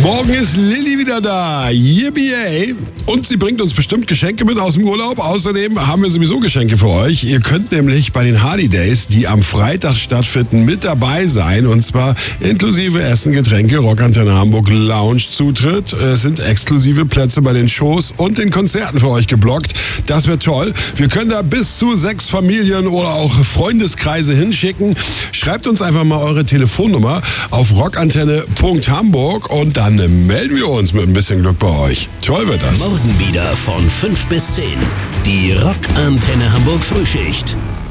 Morgen ist Lilly wieder da. Yippie! Und sie bringt uns bestimmt Geschenke mit aus dem Urlaub. Außerdem haben wir sowieso Geschenke für euch. Ihr könnt nämlich bei den Hardy Days, die am Freitag stattfinden, mit dabei sein. Und zwar inklusive Essen, Getränke, Rockantenne Hamburg Lounge Zutritt. Es sind exklusive Plätze bei den Shows und den Konzerten für euch geblockt. Das wird toll. Wir können da bis zu 6 Familien oder auch Freundeskreise hinschicken. Schreibt uns einfach mal eure Telefonnummer auf rockantenne.hamburg und dann melden wir uns mit ein bisschen Glück bei euch. Toll wird das. Morgen wieder von 5 bis 10. Die Rockantenne Hamburg Frühschicht.